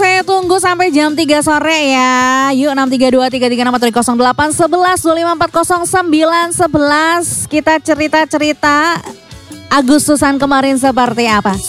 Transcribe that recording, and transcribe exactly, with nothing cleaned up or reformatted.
saya tunggu sampai jam tiga sore ya. Yuk enam tiga dua tiga tiga enam atau di nol delapan sebelas dua lima empat nol sembilan sebelas. Kita cerita-cerita Agustusan kemarin seperti apa.